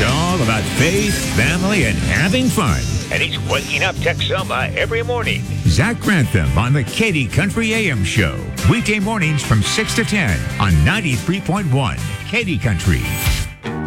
all about faith, family, and having fun. And he's waking up Texoma every morning. Zach Grantham on the Katy Country AM Show. Weekday mornings from 6 to 10 on 93.1 Katy Country.